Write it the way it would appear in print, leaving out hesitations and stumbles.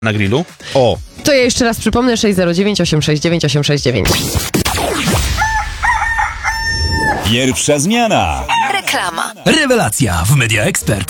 na grillu. O, To ja jeszcze raz przypomnę, 609 869 869. Pierwsza zmiana. Reklama. Rewelacja w Media Expert.